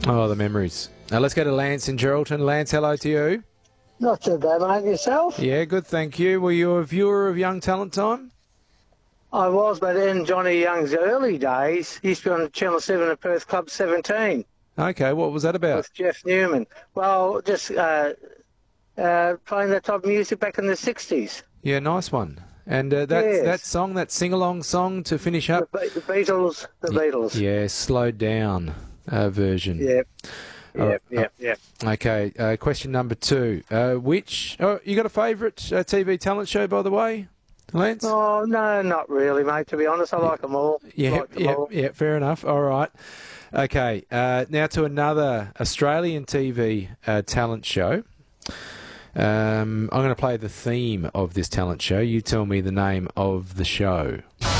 Oh, the memories. Now let's go to Lance in Geraldton. Lance, hello to you. Not too bad, mate. Yourself? Yeah, good, thank you. Were you a viewer of Young Talent Time? I was, but in Johnny Young's early days, he used to be on Channel 7 at Perth Club 17 Okay, what was that about? with Jeff Newman. Well, just playing that type of music back in the 60s. Yeah, nice one. And Yes. that song, that sing-along song to finish up? The Beatles. Yeah, slowed down version. Yep. Yep. Okay, question number 2. You got a favourite TV talent show, by the way, Lance? Oh, no, not really, mate, to be honest. I like them all. Yeah, fair enough. All right. Okay, now to another Australian TV talent show. I'm going to play the theme of this talent show. You tell me the name of the show.